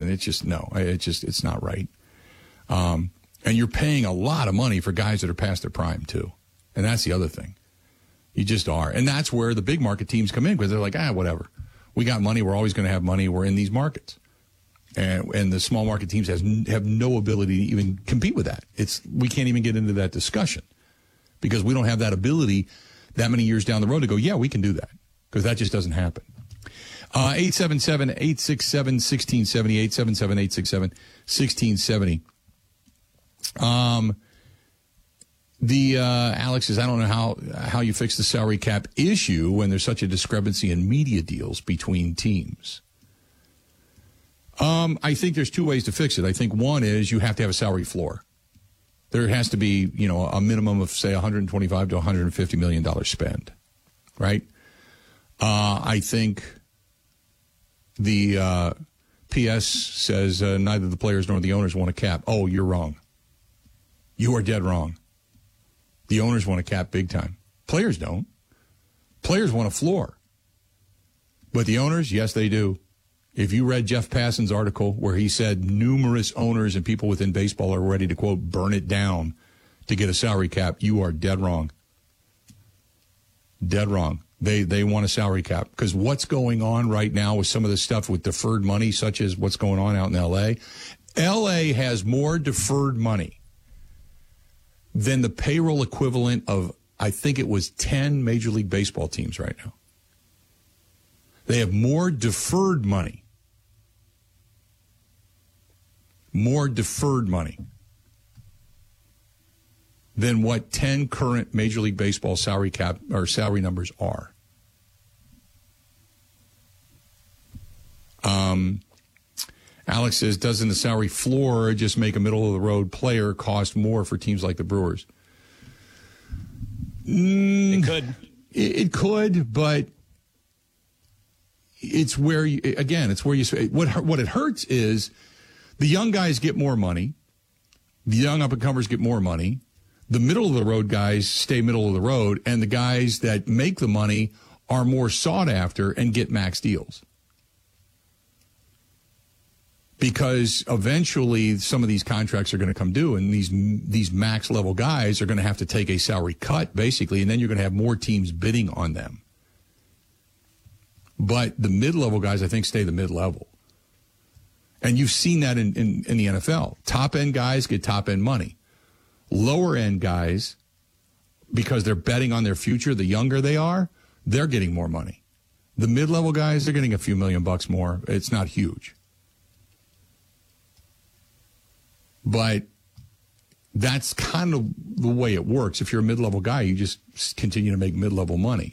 And it's not right. And you're paying a lot of money for guys that are past their prime, too. And that's the other thing. You just are. And that's where the big market teams come in, because they're like, whatever. We got money. We're always going to have money. We're in these markets. And the small market teams have no ability to even compete with that. We can't even get into that discussion because we don't have that ability that many years down the road to go, yeah, we can do that, because that just doesn't happen. 877-867-1670, 877-867-1670. Alex says, I don't know how you fix the salary cap issue when there's such a discrepancy in media deals between teams. I think there's two ways to fix it. I think one is you have to have a salary floor. There has to be, a minimum of, say, $125 to $150 million spend, right? I think the PS says neither the players nor the owners want a cap. Oh, you're wrong. You are dead wrong. The owners want a cap big time. Players don't. Players want a floor. But the owners, yes, they do. If you read Jeff Passan's article where he said numerous owners and people within baseball are ready to, quote, burn it down to get a salary cap, you are dead wrong. Dead wrong. They want a salary cap, because what's going on right now with some of the stuff with deferred money, such as what's going on out in L.A., L.A. has more deferred money than the payroll equivalent of, I think it was 10 Major League Baseball teams right now. They have more deferred money. More deferred money than what 10 current Major League Baseball salary cap or salary numbers are. Alex says, doesn't the salary floor just make a middle-of-the-road player cost more for teams like the Brewers? It could. It could, but it's where you, again, it's where you, what it hurts is the young guys get more money. The young up-and-comers get more money. The middle-of-the-road guys stay middle of the road, and the guys that make the money are more sought after and get max deals. Because eventually some of these contracts are going to come due, and these max-level guys are going to have to take a salary cut, basically, and then you're going to have more teams bidding on them. But the mid-level guys, I think, stay the mid-level. And you've seen that in the NFL. Top-end guys get top-end money. Lower-end guys, because they're betting on their future, the younger they are, they're getting more money. The mid-level guys, they're getting a few $1 million more. It's not huge. But that's kind of the way it works. If you're a mid-level guy, you just continue to make mid-level money.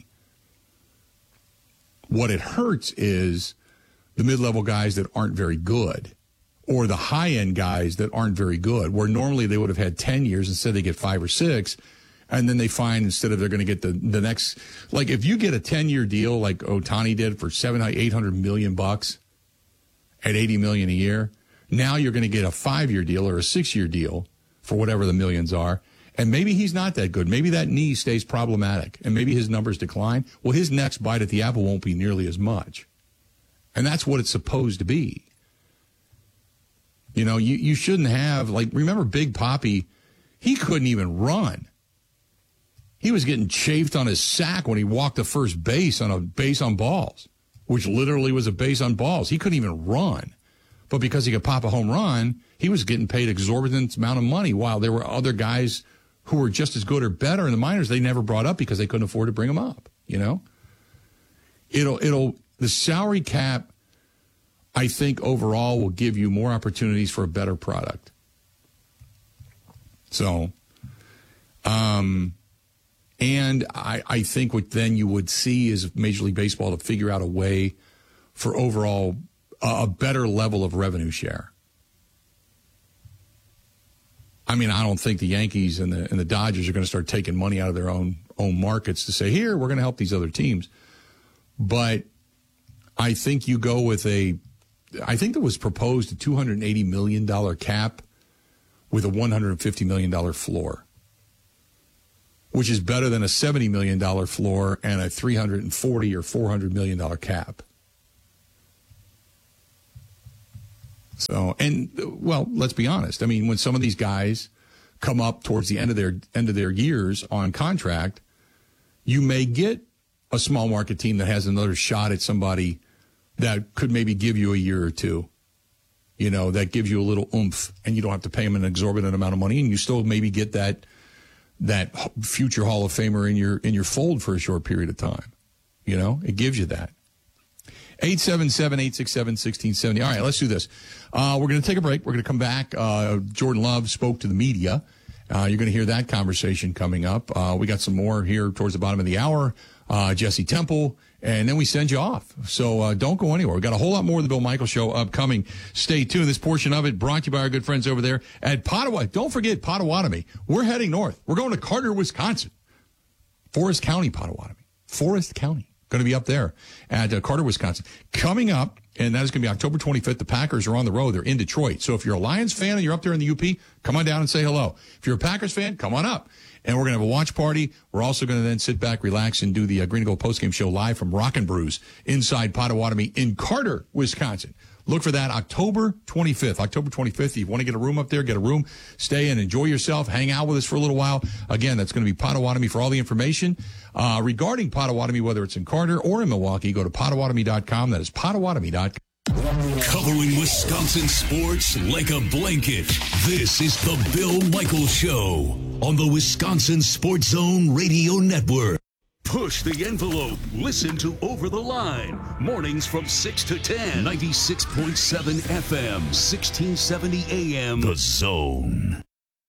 What it hurts is the mid-level guys that aren't very good, or the high-end guys that aren't very good, where normally they would have had 10 years, instead they get 5 or 6, and then they find instead of they're going to get the next, like if you get a 10-year deal like Ohtani did for $800 million bucks at $80 million a year, now you're going to get a 5-year deal or a 6-year deal for whatever the millions are, and maybe he's not that good. Maybe that knee stays problematic, and maybe his numbers decline. Well, his next bite at the apple won't be nearly as much. And that's what it's supposed to be. You know, you shouldn't have, like, remember Big Papi? He couldn't even run. He was getting chafed on his sack when he walked to first base on a base on balls, which literally was a base on balls. He couldn't even run. But because he could pop a home run, he was getting paid exorbitant amount of money, while there were other guys who were just as good or better in the minors they never brought up because they couldn't afford to bring them up, you know? The salary cap, I think, overall will give you more opportunities for a better product. So, and I think what then you would see is Major League Baseball to figure out a way for overall a better level of revenue share. I mean, I don't think the Yankees and the Dodgers are going to start taking money out of their own markets to say, here, we're going to help these other teams. But I think you go with I think there was proposed a $280 million cap with a $150 million floor, which is better than a $70 million floor and a $340 or $400 million cap. So, and well, let's be honest. I mean, when some of these guys come up towards the end of their years on contract, you may get a small market team that has another shot at somebody that could maybe give you a year or two. You know, that gives you a little oomph, and you don't have to pay them an exorbitant amount of money, and you still maybe get that future Hall of Famer in your fold for a short period of time. You know, it gives you that. 877-867-1670. All right, let's do this. We're going to take a break. We're going to come back. Jordan Love spoke to the media. You're going to hear that conversation coming up. We got some more here towards the bottom of the hour. Jesse Temple, and then we send you off. So don't go anywhere. We've got a whole lot more of the Bill Michaels Show upcoming. Stay tuned. This portion of it brought to you by our good friends over there at Potawatomi. Don't forget Potawatomi. We're heading north. We're going to Carter, Wisconsin. Forest County, Potawatomi. Forest County. Going to be up there at Carter, Wisconsin. Coming up, and that is going to be October 25th, the Packers are on the road. They're in Detroit. So if you're a Lions fan and you're up there in the UP, come on down and say hello. If you're a Packers fan, come on up. And we're going to have a watch party. We're also going to then sit back, relax, and do the Green and Gold postgame show live from Rockin' Brews inside Potawatomi in Carter, Wisconsin. Look for that October 25th. October 25th, if you want to get a room up there, get a room, stay and enjoy yourself, hang out with us for a little while. Again, that's going to be Potawatomi. For all the information regarding Potawatomi, whether it's in Carter or in Milwaukee, go to Potawatomi.com. That is Potawatomi.com. Covering Wisconsin sports like a blanket, this is the Bill Michaels Show on the Wisconsin Sports Zone Radio Network. Push the envelope. Listen to Over the Line. Mornings from 6 to 10. 96.7 FM, 1670 AM. The Zone.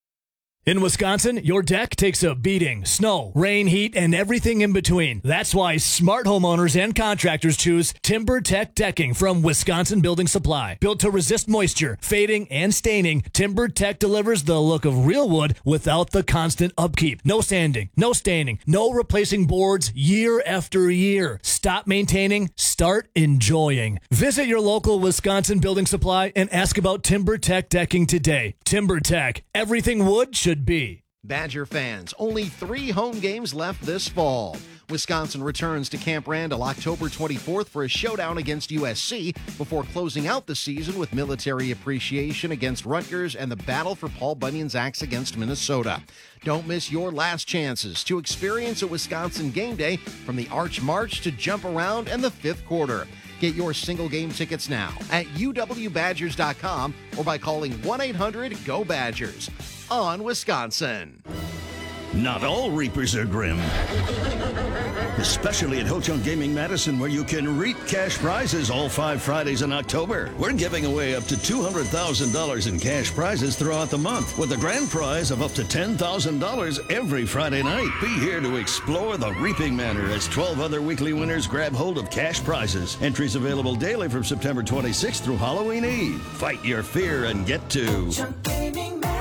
In Wisconsin, your deck takes a beating. Snow, rain, heat, and everything in between. That's why smart homeowners and contractors choose TimberTech Decking from Wisconsin Building Supply. Built to resist moisture, fading, and staining, TimberTech delivers the look of real wood without the constant upkeep. No sanding, no staining, no replacing boards year after year. Stop maintaining, start enjoying. Visit your local Wisconsin Building Supply and ask about TimberTech Decking today. TimberTech, everything wood should be. Badger fans, only 3 home games left this fall. Wisconsin returns to Camp Randall October 24th for a showdown against USC before closing out the season with military appreciation against Rutgers and the battle for Paul Bunyan's axe against Minnesota. Don't miss your last chances to experience a Wisconsin game day from the Arch March to Jump Around and the 5th quarter. Get your single game tickets now at uwbadgers.com or by calling 1-800-GO-BADGERS. On Wisconsin. Not all reapers are grim. Especially at Ho Chunk Gaming Madison, where you can reap cash prizes all 5 Fridays in October. We're giving away up to $200,000 in cash prizes throughout the month, with a grand prize of up to $10,000 every Friday night. Be here to explore the reaping manor as 12 other weekly winners grab hold of cash prizes. Entries available daily from September 26th through Halloween Eve. Fight your fear and get to Chunk Gaming Madison.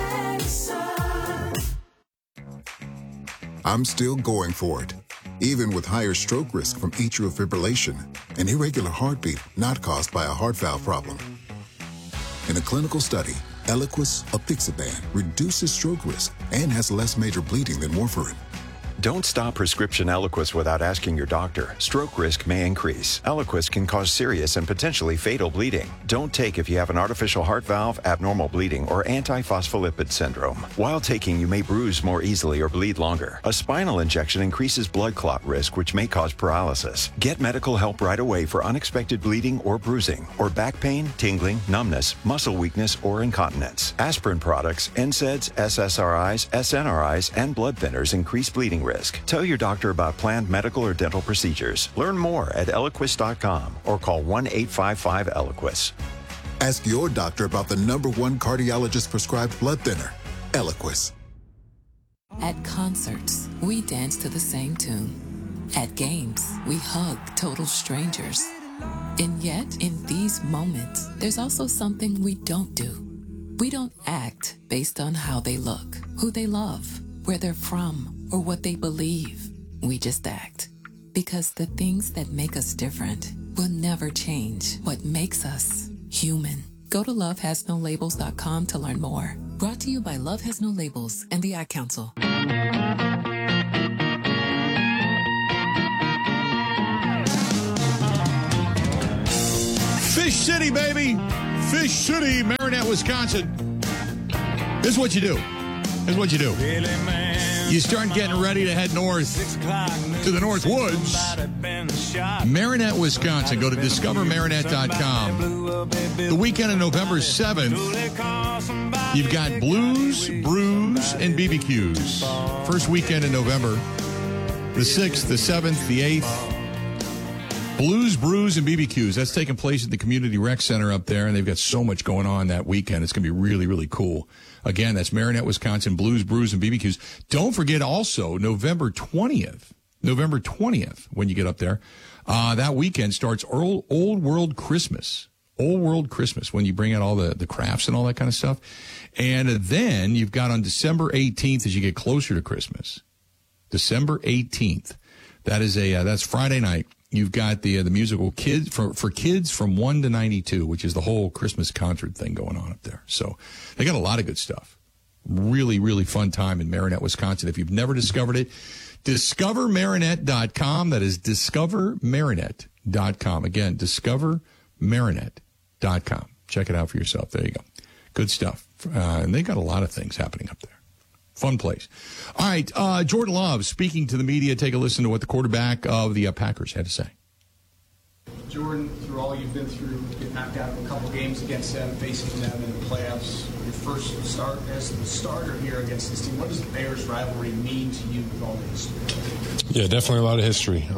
I'm still going for it, even with higher stroke risk from atrial fibrillation, an irregular heartbeat not caused by a heart valve problem. In a clinical study, Eliquis apixaban reduces stroke risk and has less major bleeding than warfarin. Don't stop prescription Eliquis without asking your doctor. Stroke risk may increase. Eliquis can cause serious and potentially fatal bleeding. Don't take if you have an artificial heart valve, abnormal bleeding, or antiphospholipid syndrome. While taking, you may bruise more easily or bleed longer. A spinal injection increases blood clot risk, which may cause paralysis. Get medical help right away for unexpected bleeding or bruising, or back pain, tingling, numbness, muscle weakness, or incontinence. Aspirin products, NSAIDs, SSRIs, SNRIs, and blood thinners increase bleeding risk. Tell your doctor about planned medical or dental procedures. Learn more at Eliquis.com or call 1-855-ELIQUIS. Ask your doctor about the #1 cardiologist prescribed blood thinner, Eliquis. At concerts, we dance to the same tune. At games, we hug total strangers. And yet, in these moments, there's also something we don't do. We don't act based on how they look, who they love, where they're from, or what they believe. We just act. Because the things that make us different will never change what makes us human. Go to lovehasnolabels.com to learn more. Brought to you by Love Has No Labels and the Ad Council. Fish City, baby. Fish City, Marinette, Wisconsin. This is what you do. You start getting ready to head north to the North Woods. Marinette, Wisconsin. Go to discovermarinette.com. The weekend of November 7th, you've got Blues, Brews, and BBQs. First weekend in November, the 6th, the 7th, the 8th. Blues, Brews, and BBQs. That's taking place at the Community Rec Center up there, and they've got so much going on that weekend. It's going to be really, really cool. Again, that's Marinette, Wisconsin, Blues, Brews, and BBQs. Don't forget also November 20th, when you get up there, that weekend starts Old World Christmas. Old World Christmas, when you bring out all the crafts and all that kind of stuff. And then you've got on December 18th, as you get closer to Christmas, December 18th, that's Friday night. You've got the musical Kids for kids from 1 to 92, which is the whole Christmas concert thing going on up there. So they got a lot of good stuff. Really, really fun time in Marinette, Wisconsin. If you've never discovered it, discovermarinette.com. That is discovermarinette.com. Again, discovermarinette.com. Check it out for yourself. There you go. Good stuff. And they got a lot of things happening up there. Fun place. All right, Jordan Love speaking to the media. Take a listen to what the quarterback of the Packers had to say. Jordan, through all you've been through, getting knocked out of a couple games against them, facing them in the playoffs, your first start as the starter here against this team. What does the Bears rivalry mean to you with all this? Yeah, definitely a lot of history.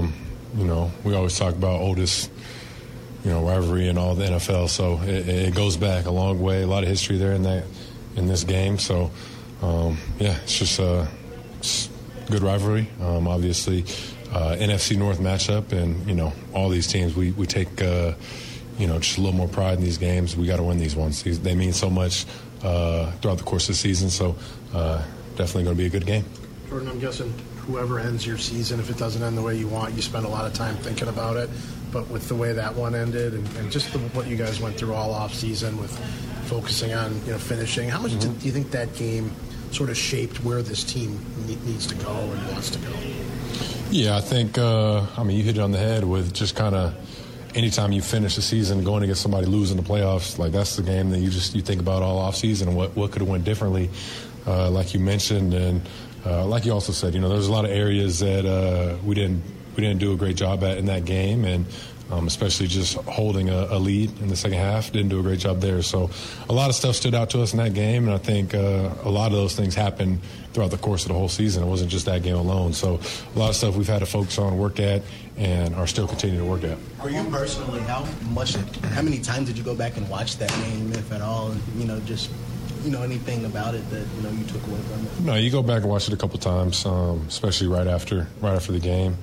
We always talk about oldest, rivalry in all the NFL. So it goes back a long way. A lot of history there in this game. So. It's just a good rivalry. Obviously, NFC North matchup, and all these teams we take just a little more pride in these games. We got to win these ones. They mean so much throughout the course of the season. So definitely going to be a good game. Jordan, I'm guessing whoever ends your season, if it doesn't end the way you want, you spend a lot of time thinking about it. But with the way that one ended, and just what you guys went through all off season with focusing on finishing, how much do you think that game sort of shaped where this team needs to go and wants to go? Yeah, I think, you hit it on the head with just kind of anytime you finish the season going against somebody losing the playoffs, like that's the game that you think about all offseason and what could have went differently, like you mentioned. And like you also said, there's a lot of areas that we didn't do a great job at in that game, and especially just holding a lead in the second half. Didn't do a great job there. So a lot of stuff stood out to us in that game, and I think a lot of those things happened throughout the course of the whole season. It wasn't just that game alone. So a lot of stuff we've had to focus on, work at, and are still continuing to work at. For you personally, how many times did you go back and watch that game, if at all, anything about it that, you took away from it? No, you go back and watch it a couple times, especially right after the game.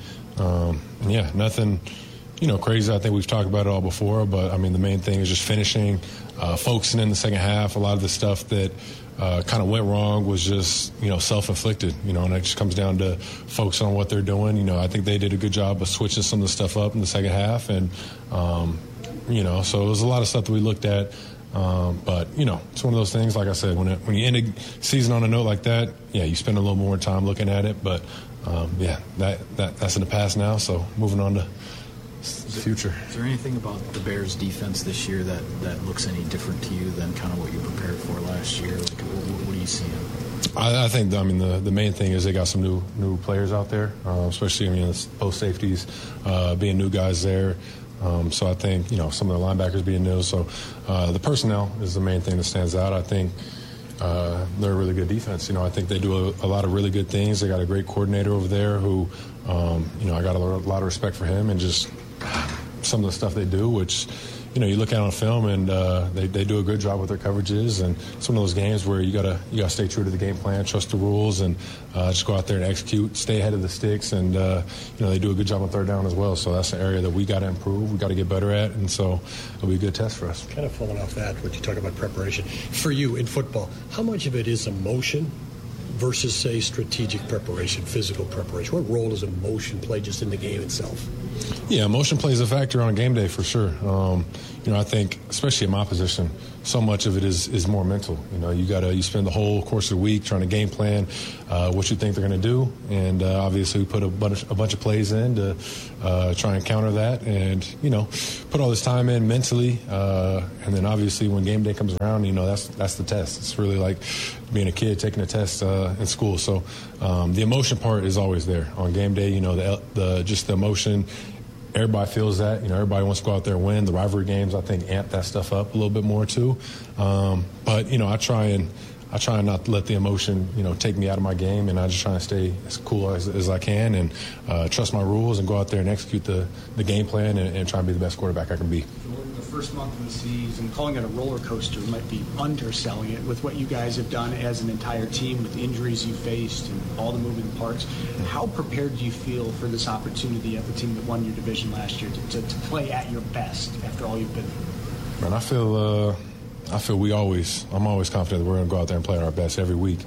Nothing crazy. I think we've talked about it all before, but the main thing is just finishing, focusing in the second half. A lot of the stuff that kind of went wrong was just, self-inflicted, and it just comes down to focusing on what they're doing. I think they did a good job of switching some of the stuff up in the second half, and, so it was a lot of stuff that we looked at. But it's one of those things, like I said, when you end a season on a note like that, you spend a little more time looking at it, but that's in the past now, so moving on to the future. Is there anything about the Bears defense this year that looks any different to you than kind of what you prepared for last year? Like, what do you see? I think the main thing is they got some new players out there, especially post safeties being new guys there. So I think some of the linebackers being new. So the personnel is the main thing that stands out. I think they're a really good defense. I think they do a lot of really good things. They got a great coordinator over there who, I got a lot of respect for him and just some of the stuff they do, which, you look at on film and they do a good job with their coverages, and some of those games where you gotta stay true to the game plan, trust the rules, and just go out there and execute, stay ahead of the sticks, and they do a good job on third down as well. So that's an area that we got to improve, we got to get better at, and so it'll be a good test for us. Kind of following off that, what you talk about preparation for you in football, how much of it is emotion versus, say, strategic preparation, physical preparation? What role does emotion play just in the game itself? Yeah, emotion plays a factor on a game day for sure. I think, especially in my position, so much of it is more mental. You spend the whole course of the week trying to game plan what you think they're going to do, and obviously we put a bunch of plays in to try and counter that, and put all this time in mentally, and then obviously when game day comes around, that's the test. It's really like being a kid taking a test in school. So the emotion part is always there on game day. The emotion. Everybody feels that. Everybody wants to go out there and win. The rivalry games, I think, amp that stuff up a little bit more too. But I try and not to let the emotion, take me out of my game, and I just try to stay as cool as I can and trust my rules and go out there and execute the game plan and try and be the best quarterback I can be. The first month of the season, calling it a roller coaster might be underselling it with what you guys have done as an entire team with the injuries you faced and all the moving parts. How prepared do you feel for this opportunity of the team that won your division last year to play at your best after all you've been through? Man, I feel I'm always confident that we're going to go out there and play our best every week.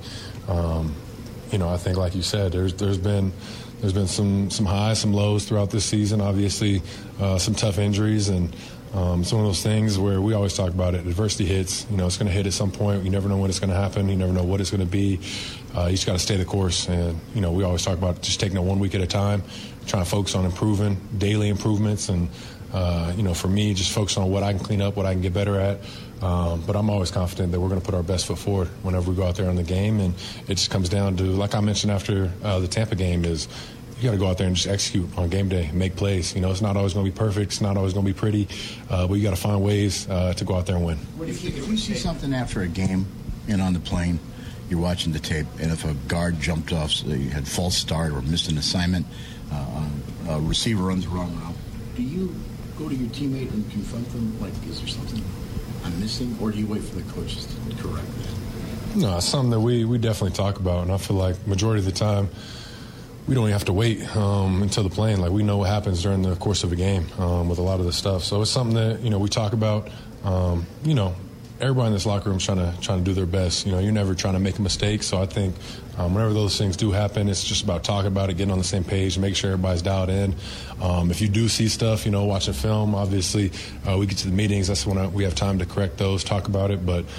I think, like you said, there's been some highs, some lows throughout this season. Obviously, some tough injuries, and it's one of those things where we always talk about it. Adversity hits. It's going to hit at some point. You never know when it's going to happen. You never know what it's going to be. You just got to stay the course. And we always talk about just taking it 1 week at a time, trying to focus on improving, daily improvements, and for me, just focus on what I can clean up, what I can get better at. But I'm always confident that we're going to put our best foot forward whenever we go out there in the game. And it just comes down to, like I mentioned after the Tampa game, is you got to go out there and just execute on game day and make plays. It's not always going to be perfect. It's not always going to be pretty. But you got to find ways to go out there and win. If you see something after a game and on the plane, you're watching the tape, and if a guard jumped off, so you had false start or missed an assignment, a receiver runs the wrong route, do you go to your teammate and confront them? Like, is there something I'm missing, or do you wait for the coaches to correct that? No, it's something that we definitely talk about, and I feel like majority of the time we don't even have to wait until the playing. Like, we know what happens during the course of a game with a lot of this stuff. So it's something that we talk about. Everybody in this locker room is trying to do their best. You're never trying to make a mistake. So I think whenever those things do happen, it's just about talking about it, getting on the same page, make sure everybody's dialed in. If you do see stuff, watching film, obviously we get to the meetings. That's when we have time to correct those, talk about it. But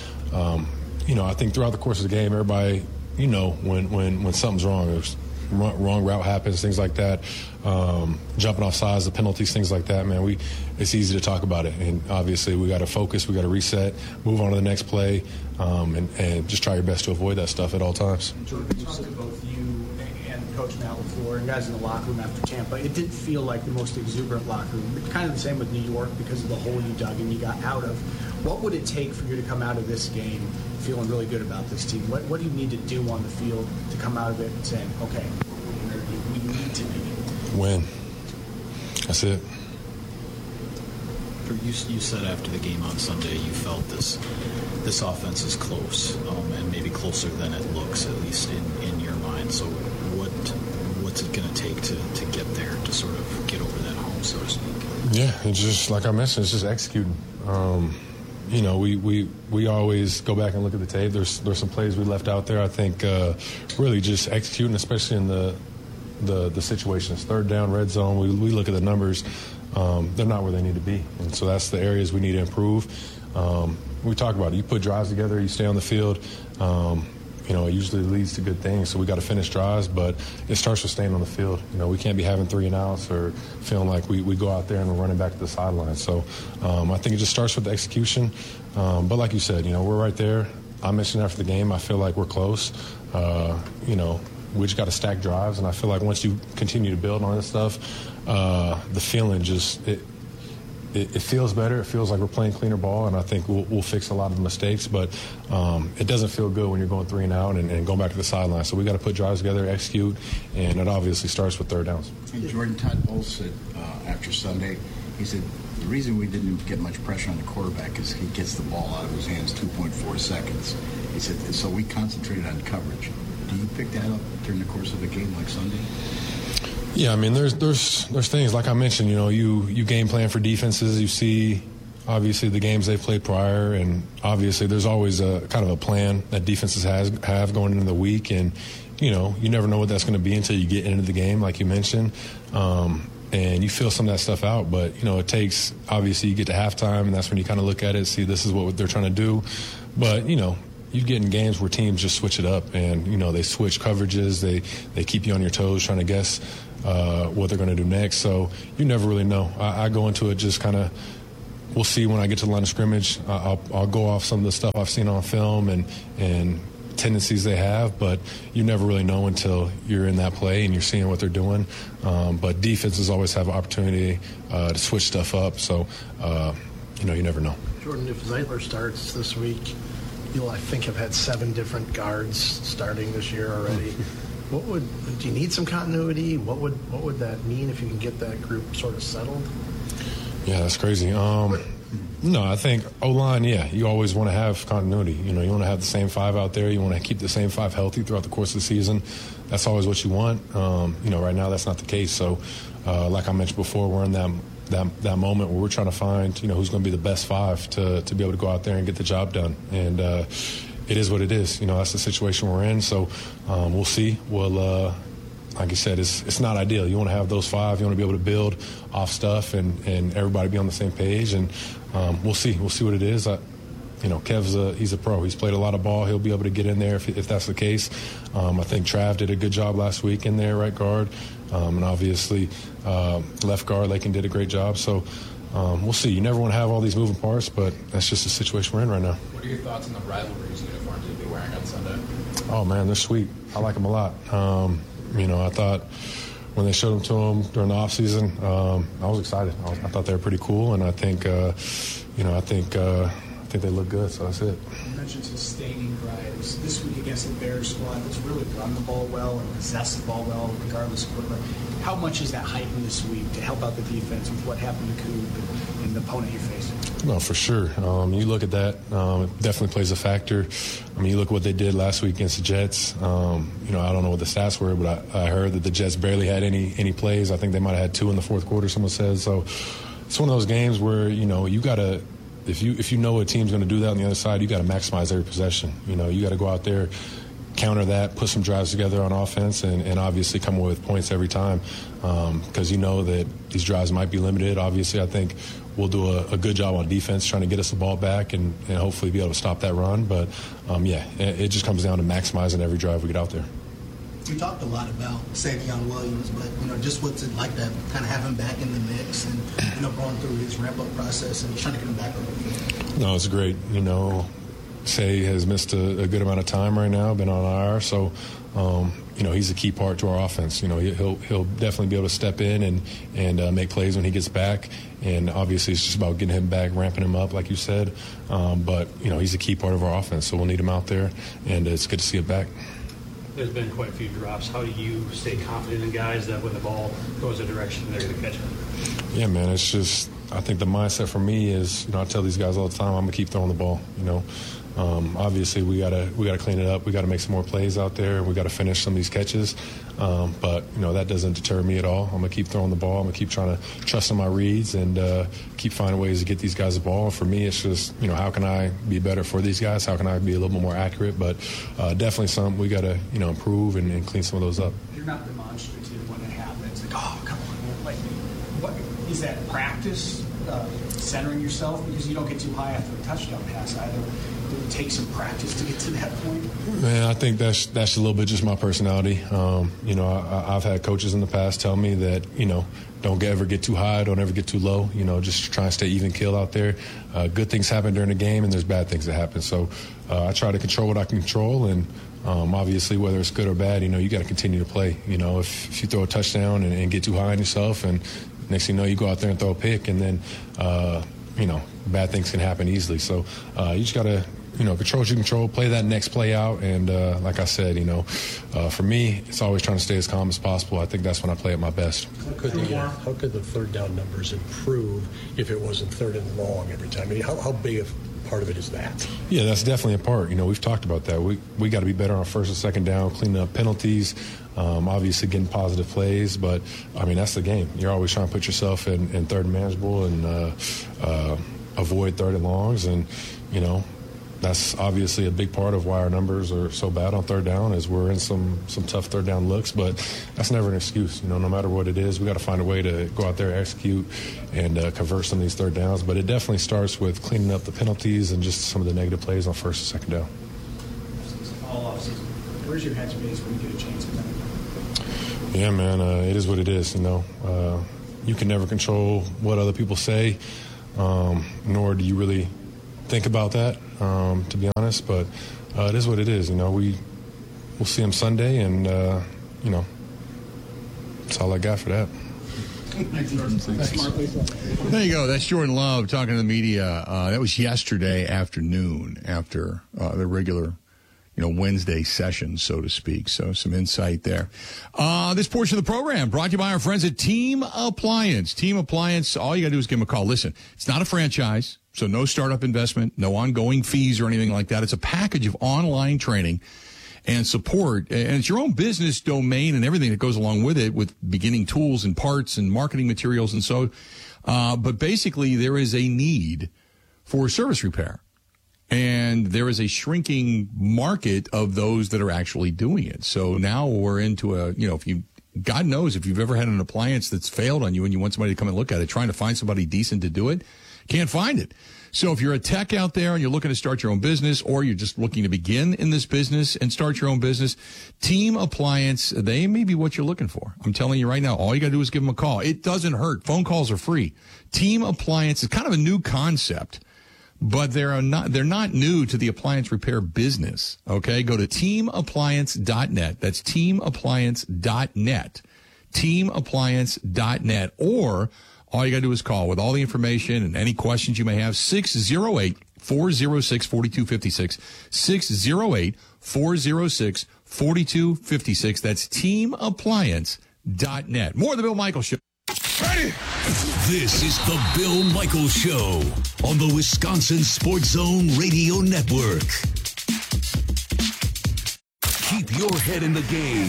I think throughout the course of the game, everybody, when something's wrong, there's wrong route happens, things like that, jumping off sides, the penalties, things like that, man, it's easy to talk about it. And obviously we got to focus, we got to reset, move on to the next play, and just try your best to avoid that stuff at all times. Jordan, we talked to both you and Coach Matt LaFleur and guys in the locker room after Tampa. It didn't feel like the most exuberant locker room. It's kind of the same with New York because of the hole you dug and you got out of. What would it take for you to come out of this game feeling really good about this team? What do you need to do on the field to come out of it and saying, okay, we need to be? Win. That's it. You said after the game on Sunday you felt this offense is close, and maybe closer than it looks, at least in your mind. So what's it going to take to get there, to sort of get over that hump, so to speak? Yeah, it's just like I mentioned, it's just executing. We always go back and look at the tape. There's some plays we left out there. I think really just executing, especially in the situations. Third down, red zone, we look at the numbers. They're not where they need to be. And so that's the areas we need to improve. We talk about it. You put drives together, you stay on the field. It usually leads to good things. So we got to finish drives, but it starts with staying on the field. We can't be having 3 and outs or feeling like we go out there and we're running back to the sideline. So I think it just starts with the execution. But like you said, we're right there. I mentioned after the game, I feel like we're close. We just got to stack drives, and I feel like once you continue to build on this stuff, the feeling just it feels better. It feels like we're playing cleaner ball, and I think we'll fix a lot of the mistakes. But it doesn't feel good when you're going 3 and out and going back to the sideline. So we got to put drives together, execute, and it obviously starts with third downs. And Jordan, Todd Bowles said after Sunday, he said the reason we didn't get much pressure on the quarterback is he gets the ball out of his hands 2.4 seconds. He said so we concentrated on coverage. Do you pick that up during the course of a game like Sunday? Yeah, I mean, there's things like I mentioned. You game plan for defenses. You see, obviously, the games they've played prior, and obviously there's always a kind of a plan that defenses have going into the week, and you never know what that's going to be until you get into the game, like you mentioned. and you feel some of that stuff out. But, it takes, obviously, you get to halftime, and that's when you kind of look at it, see this is what they're trying to do. But, you get in games where teams just switch it up, and, they switch coverages. They keep you on your toes trying to guess what they're going to do next. So you never really know. I go into it just kind of, we'll see when I get to the line of scrimmage. I'll go off some of the stuff I've seen on film and tendencies they have, but you never really know until you're in that play and you're seeing what they're doing. But defenses always have an opportunity to switch stuff up, so you never know. Jordan, if Zeitler starts this week, you'll, I think, have had 7 different guards starting this year already. Do you need some continuity? What would that mean if you can get that group sort of settled? Yeah, that's crazy. No, I think O-line, you always want to have continuity. You want to have the same 5 out there. You want to keep the same 5 healthy throughout the course of the season. That's always what you want. Right now that's not the case. So, like I mentioned before, we're in that moment where we're trying to find, who's going to be the best 5 to be able to go out there and get the job done. And it is what it is. That's the situation we're in. So we'll see. Like you said, it's not ideal. You want to have those 5. You want to be able to build off stuff and everybody be on the same page. And we'll see. We'll see what it is. Kev's he's a pro. He's played a lot of ball. He'll be able to get in there if that's the case. I think Trav did a good job last week in there, right guard. And obviously left guard, Lakin did a great job. So we'll see. You never want to have all these moving parts, but that's just the situation we're in right now. What are your thoughts on the rivalries uniforms you'll be wearing on Sunday? Oh, man, they're sweet. I like them a lot. I thought when they showed them to him during the offseason, I was excited. I thought they were pretty cool, and I think, I think they look good, so that's it. You mentioned sustaining drives. This week against the Bears squad that's really run the ball well and possess the ball well, regardless of what. How much is that heightened this week to help out the defense with what happened to Coop and the opponent you're facing? No, for sure. You look at that, it definitely plays a factor. You look at what they did last week against the Jets. I don't know what the stats were, but I heard that the Jets barely had any plays. I think they might have had 2 in the fourth quarter, someone said. So it's one of those games where, you got to, if you know a team's going to do that on the other side, you got to maximize every possession. You got to go out there, counter that, put some drives together on offense, and obviously come away with points every time because you know that these drives might be limited. Obviously, I think we'll do a good job on defense trying to get us the ball back and hopefully be able to stop that run. But, it just comes down to maximizing every drive we get out there. You talked a lot about Savion Williams, but, just what's it like to kind of have him back in the mix and, going through his ramp-up process and trying to get him back on the field? No, it's great. Say has missed a good amount of time right now, been on IR, so he's a key part to our offense. He'll definitely be able to step in and make plays when he gets back, and obviously it's just about getting him back, ramping him up, like you said. But he's a key part of our offense, so we'll need him out there, and it's good to see him back. There's been quite a few drops. How do you stay confident in guys that when the ball goes a direction, they're going to catch it? Yeah, man, it's just I think the mindset for me is, I tell these guys all the time, I'm going to keep throwing the ball, Obviously, we gotta clean it up. We gotta make some more plays out there. We gotta finish some of these catches. But that doesn't deter me at all. I'm gonna keep throwing the ball. I'm gonna keep trying to trust in my reads and keep finding ways to get these guys the ball. And for me, it's just how can I be better for these guys? How can I be a little bit more accurate? But definitely something we gotta improve and clean some of those up. You're not demonstrative when it happens. Like, oh, come on! Like, what is that practice? Centering yourself because you don't get too high after a touchdown pass either. Did it take some practice to get to that point? Man, I think that's a little bit just my personality. I've had coaches in the past tell me that don't ever get too high, don't ever get too low. Just try and stay even keel out there. Good things happen during the game, and there's bad things that happen. So I try to control what I can control, and obviously whether it's good or bad, you got to continue to play. If you throw a touchdown and get too high on yourself, and next thing you know, you go out there and throw a pick, and then bad things can happen easily. So you just got to control what you control, play that next play out, and like I said, for me, it's always trying to stay as calm as possible. I think that's when I play at my best. How could the third down numbers improve if it wasn't third and long every time? I mean, how big of part of it is that? Yeah, that's definitely a part. We've talked about that. We got to be better on first and second down, cleaning up penalties, obviously getting positive plays. But, that's the game. You're always trying to put yourself in third and manageable and avoid third and longs. And, that's obviously a big part of why our numbers are so bad on third down, is we're in some tough third down looks, but that's never an excuse. No matter what it is, we got to find a way to go out there, execute, and convert some of these third downs. But it definitely starts with cleaning up the penalties and just some of the negative plays on first and second down. All offseason, where's your headspace when you get a chance at that? Yeah, man, it is what it is. You can never control what other people say, nor do you really think about that, to be honest, but it is what it is. We'll see him Sunday, and that's all I got for that. There you go. That's Jordan Love talking to the media. That was yesterday afternoon after the regular Wednesday session, so to speak. So some insight there. This portion of the program brought to you by our friends at Team Appliance. Team Appliance, all you got to do is give them a call. Listen, it's not a franchise, so no startup investment, no ongoing fees or anything like that. It's a package of online training and support, and it's your own business domain and everything that goes along with it, with beginning tools and parts and marketing materials and so. But basically, there is a need for service repair. And there is a shrinking market of those that are actually doing it. So now we're into God knows if you've ever had an appliance that's failed on you and you want somebody to come and look at it, trying to find somebody decent to do it, can't find it. So if you're a tech out there and you're looking to start your own business, or you're just looking to begin in this business and start your own business, Team Appliance, they may be what you're looking for. I'm telling you right now, all you got to do is give them a call. It doesn't hurt. Phone calls are free. Team Appliance is kind of a new concept, but they're not new to the appliance repair business. Okay, go to teamappliance.net. That's teamappliance.net. Teamappliance.net. Or all you got to do is call with all the information and any questions you may have. 608-406-4256. 608-406-4256. That's teamappliance.net. More of the Bill Michaels Show. Ready? This is the Bill Michaels Show on the Wisconsin Sports Zone Radio Network. Keep your head in the game.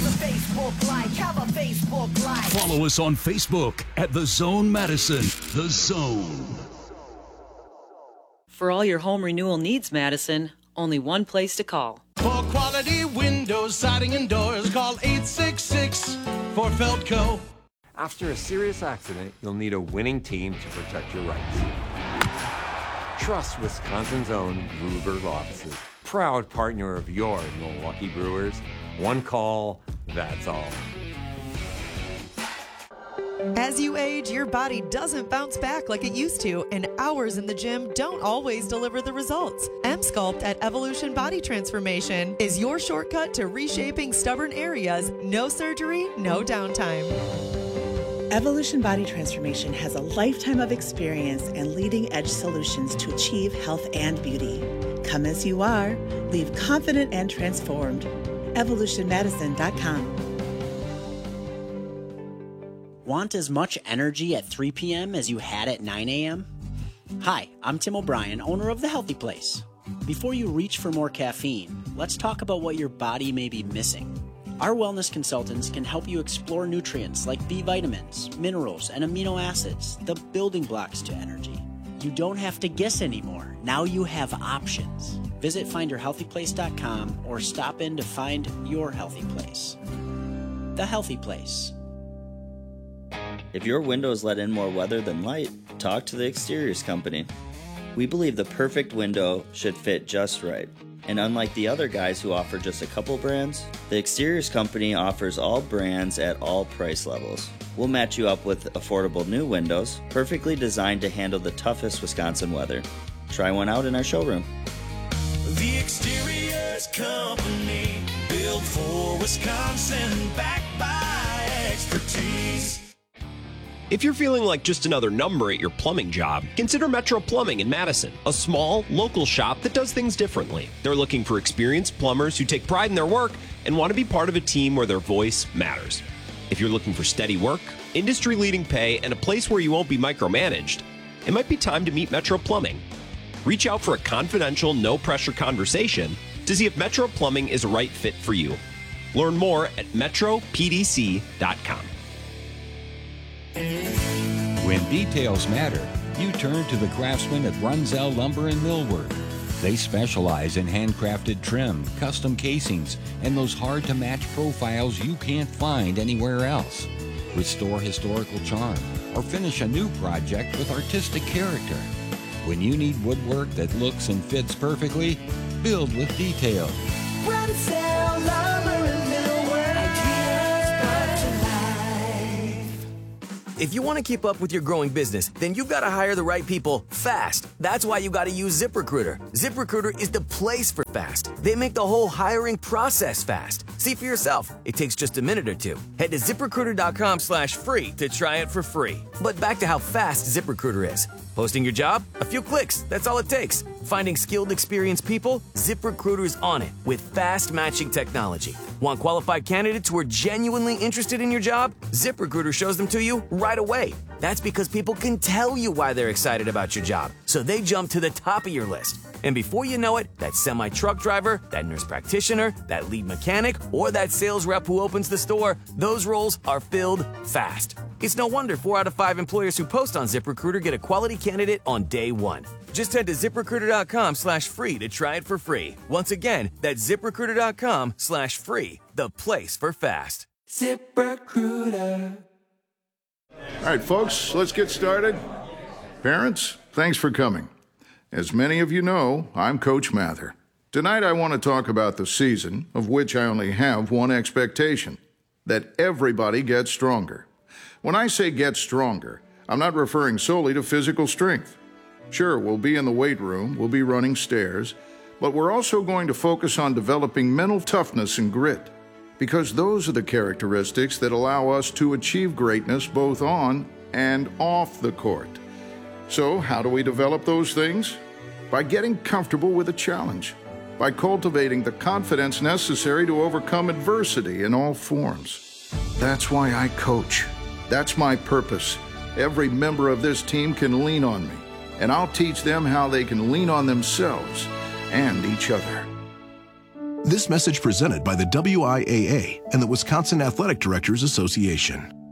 Follow us on Facebook at The Zone Madison. The Zone. For all your home renewal needs, Madison, only one place to call. For quality windows, siding, and doors, call 866 for Feldco. After a serious accident, you'll need a winning team to protect your rights. Trust Wisconsin's own Ruber Law Offices. Proud partner of your Milwaukee Brewers. One call, that's all. As you age, your body doesn't bounce back like it used to, and hours in the gym don't always deliver the results. M-Sculpt at Evolution Body Transformation is your shortcut to reshaping stubborn areas. No surgery, no downtime. Evolution Body Transformation has a lifetime of experience and leading-edge solutions to achieve health and beauty. Come as you are, leave confident and transformed. EvolutionMedicine.com. Want as much energy at 3 p.m. as you had at 9 a.m.? Hi, I'm Tim O'Brien, owner of The Healthy Place. Before you reach for more caffeine, let's talk about what your body may be missing. Our wellness consultants can help you explore nutrients like B vitamins, minerals, and amino acids, the building blocks to energy. You don't have to guess anymore. Now you have options. Visit findyourhealthyplace.com or stop in to find your healthy place. The Healthy Place. If your windows let in more weather than light, talk to the Exteriors Company. We believe the perfect window should fit just right. And unlike the other guys who offer just a couple brands, the Exteriors Company offers all brands at all price levels. We'll match you up with affordable new windows, perfectly designed to handle the toughest Wisconsin weather. Try one out in our showroom. The Exteriors Company, built for Wisconsin, backed by expertise. If you're feeling like just another number at your plumbing job, consider Metro Plumbing in Madison, a small, local shop that does things differently. They're looking for experienced plumbers who take pride in their work and want to be part of a team where their voice matters. If you're looking for steady work, industry-leading pay, and a place where you won't be micromanaged, it might be time to meet Metro Plumbing. Reach out for a confidential, no-pressure conversation to see if Metro Plumbing is a right fit for you. Learn more at metropdc.com. When details matter, you turn to the craftsmen at Brunzell Lumber in Millward. They specialize in handcrafted trim, custom casings, and those hard-to-match profiles you can't find anywhere else. Restore historical charm or finish a new project with artistic character. When you need woodwork that looks and fits perfectly, build with detail. If you want to keep up with your growing business, then you've got to hire the right people fast. That's why you got to use ZipRecruiter. ZipRecruiter is the place for fast. They make the whole hiring process fast. See for yourself. It takes just a minute or two. Head to ZipRecruiter.com/free to try it for free. But back to how fast ZipRecruiter is. Posting your job? A few clicks. That's all it takes. Finding skilled, experienced people? ZipRecruiter is on it with fast matching technology. Want qualified candidates who are genuinely interested in your job? ZipRecruiter shows them to you right away. That's because people can tell you why they're excited about your job, so they jump to the top of your list. And before you know it, that semi-truck driver, that nurse practitioner, that lead mechanic, or that sales rep who opens the store, those roles are filled fast. It's no wonder 4 out of 5 employers who post on ZipRecruiter get a quality candidate on day one. Just head to ZipRecruiter.com/free to try it for free. Once again, that's ZipRecruiter.com/free, the place for fast. ZipRecruiter. All right, folks, let's get started. Parents, thanks for coming. As many of you know, I'm Coach Mather. Tonight I want to talk about the season, of which I only have one expectation, that everybody gets stronger. When I say get stronger, I'm not referring solely to physical strength. Sure, we'll be in the weight room, we'll be running stairs, but we're also going to focus on developing mental toughness and grit, because those are the characteristics that allow us to achieve greatness both on and off the court. So, how do we develop those things? By getting comfortable with a challenge, by cultivating the confidence necessary to overcome adversity in all forms. That's why I coach. That's my purpose. Every member of this team can lean on me, and I'll teach them how they can lean on themselves and each other. This message presented by the WIAA and the Wisconsin Athletic Directors Association.